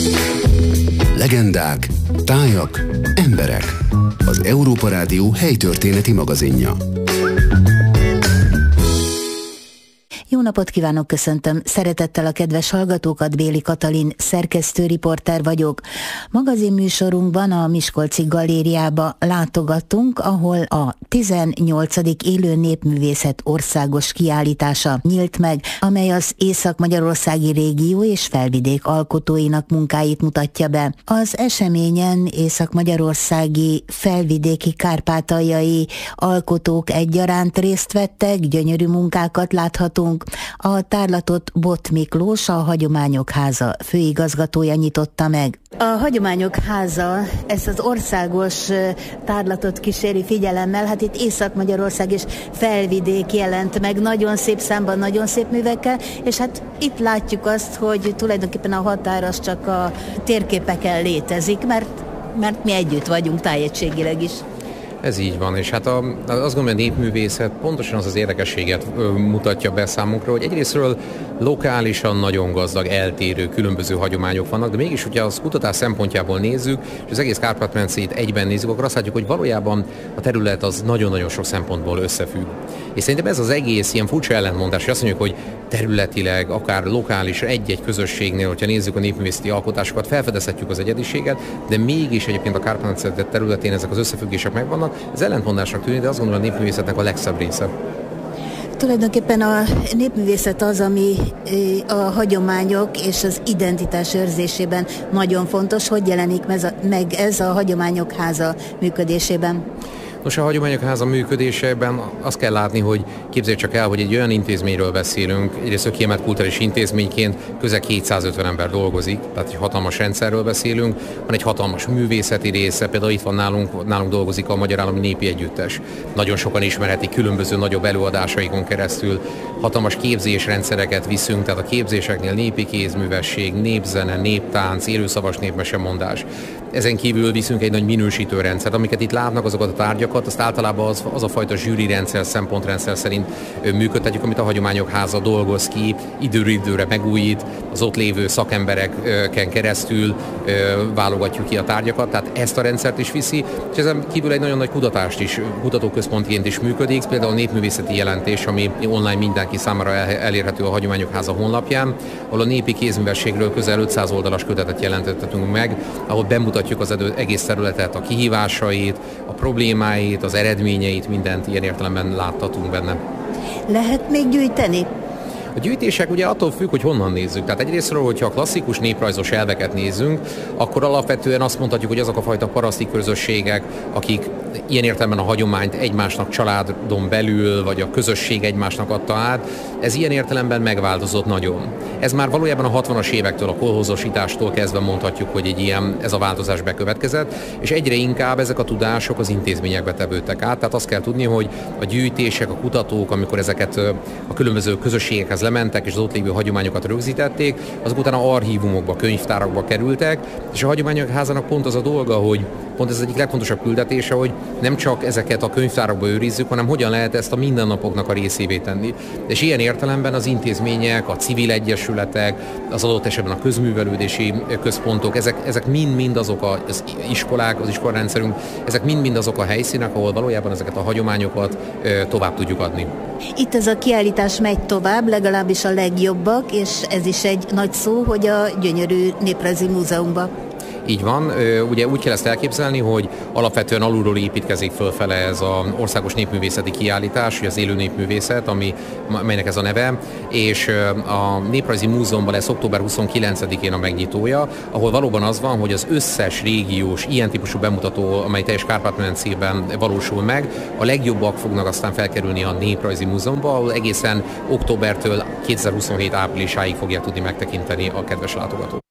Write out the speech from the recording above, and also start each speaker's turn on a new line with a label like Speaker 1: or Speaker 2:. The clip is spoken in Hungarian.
Speaker 1: Legendák, tájak, emberek. Az Európa Rádió helytörténeti magazinja.
Speaker 2: Jó napot kívánok, köszöntöm szeretettel a kedves hallgatókat, Béli Katalin, szerkesztőriporter vagyok. Magazinműsorunkban a Miskolci Galériába látogattunk, ahol a 18. Élő Népművészet országos kiállítása nyílt meg, amely az észak-magyarországi régió és felvidék alkotóinak munkáit mutatja be. Az eseményen észak-magyarországi, felvidéki, kárpátaljai alkotók egyaránt részt vettek, gyönyörű munkákat láthatunk. A tárlatot Bot Miklós, a Hagyományok Háza főigazgatója nyitotta meg. A Hagyományok Háza ezt az országos tárlatot kíséri figyelemmel, hát itt Észak-Magyarország és felvidék jelent meg, nagyon szép számban, nagyon szép művekkel, és hát itt látjuk azt, hogy tulajdonképpen a határ az csak a térképeken létezik, mert mi együtt vagyunk tájegységileg is.
Speaker 3: Ez így van, és hát azt gondolom, hogy a népművészet pontosan az érdekességet mutatja be számunkra, hogy egyrésztről lokálisan nagyon gazdag, eltérő, különböző hagyományok vannak, de mégis, hogyha az kutatás szempontjából nézzük, és az egész Kárpát-medencét egyben nézzük, akkor azt látjuk, hogy valójában a terület az nagyon-nagyon sok szempontból összefügg. És szerintem ez az egész ilyen furcsa ellentmondás, hogy azt mondjuk, hogy területileg, akár lokális, egy-egy közösségnél, hogyha nézzük a népművészeti alkotásokat, felfedezhetjük az egyediséget, de mégis egyébként a Kárpát-medence területén ezek az összefüggések megvannak. Ez ellentmondásnak tűnik, de azt gondolom, a népművészetnek a legszebb része.
Speaker 2: Tulajdonképpen a népművészet az, ami a hagyományok és az identitás őrzésében nagyon fontos. Hogy jelenik meg ez a Hagyományok Háza működésében?
Speaker 3: Nos, a Hagyományok Háza működésében azt kell látni, hogy képzeljük csak el, hogy egy olyan intézményről beszélünk, egyrészt kiemelt kulturális intézményként közel 250 ember dolgozik, tehát egy hatalmas rendszerről beszélünk, van egy hatalmas művészeti része, például itt van nálunk dolgozik a Magyar Állami Népi Együttes. Nagyon sokan ismerhetik különböző nagyobb előadásaikon keresztül, hatalmas képzésrendszereket viszünk, tehát a képzéseknél népi kézművesség, népzene, néptánc, élőszavas népmesemondás. Ezen kívül viszünk egy nagy minősítőrendszert, amiket itt látnak, azokat a tárgyakat, azt általában az a fajta zsűrirendszer, szempontrendszer szerint működtetjük, amit a Hagyományok Háza dolgoz ki, időről időre megújít, az ott lévő szakembereken keresztül válogatjuk ki a tárgyakat, tehát ezt a rendszert is viszi, és ezen kívül egy nagyon nagy kutatóközpontként is működik, például a népművészeti jelentés, ami online mindenki számára elérhető a Hagyományok Háza honlapján, ahol a népi kézművességről közel 500 oldalas kötetet jelentettünk meg, ahol bemutatjuk az egész területet, a kihívásait, a problémáit, az eredményeit, mindent ilyen értelemben láthatunk benne.
Speaker 2: Lehet még gyűjteni?
Speaker 3: A gyűjtések ugye attól függ, hogy honnan nézzük. Tehát egyrésztről, hogyha a klasszikus néprajzos elveket nézzünk, akkor alapvetően azt mondhatjuk, hogy azok a fajta paraszti közösségek, akik ilyen értelemben a hagyományt egymásnak családon belül, vagy a közösség egymásnak adta át, ez ilyen értelemben megváltozott nagyon. Ez már valójában a 60-as évektől, a kolhozosítástól kezdve mondhatjuk, hogy ez a változás bekövetkezett, és egyre inkább ezek a tudások az intézményekbe tevődtek át. Tehát azt kell tudni, hogy a gyűjtések, a kutatók, amikor ezeket a különböző közösségekhez lementek, és az ott lévő hagyományokat rögzítették, azok utána archívumokba, könyvtárakba kerültek, és a Hagyományok Házának pont az a dolga, hogy pont ez az egyik legfontosabb küldetése, hogy nem csak ezeket a könyvtárakba őrizzük, hanem hogyan lehet ezt a mindennapoknak a részévé tenni. És ilyen értelemben az intézmények, a civil egyesületek, az adott esetben a közművelődési központok, ezek mind-mind azok az iskolák, az iskolarendszerünk, ezek mind-mind azok a helyszínek, ahol valójában ezeket a hagyományokat tovább tudjuk adni.
Speaker 2: Itt ez a kiállítás megy tovább, legalábbis a legjobbak, és ez is egy nagy szó, hogy a gyönyörű Néprajzi Múzeumban.
Speaker 3: Így van, ugye úgy kell ezt elképzelni, hogy alapvetően alulról építkezik fölfele ez az országos népművészeti kiállítás, az élő népművészet, amelynek ez a neve, és a Néprajzi Múzeumban lesz október 29-én a megnyitója, ahol valóban az van, hogy az összes régiós ilyen típusú bemutató, amely teljes Kárpát-medencében valósul meg, a legjobbak fognak aztán felkerülni a Néprajzi Múzeumba, ahol egészen októbertől 2027 áprilisáig fogják tudni megtekinteni a kedves látogatók.